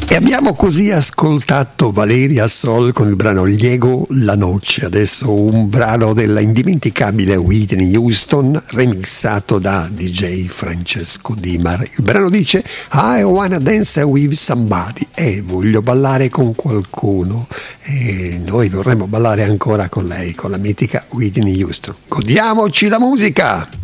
E abbiamo così ascoltato Valeria Sol con il brano Llegó la noche, adesso un brano della indimenticabile Whitney Houston remixato da DJ Francesco Dimar. Il brano dice I wanna dance with somebody, voglio ballare con qualcuno, e noi vorremmo ballare ancora con lei, con la mitica Whitney Houston. Godiamoci la musica!